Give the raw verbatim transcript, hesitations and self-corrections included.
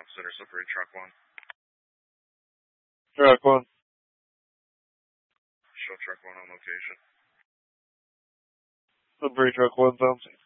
Center, Slippery Truck one. Truck one. Show Truck one on location. Slippery Truck one, Thompson.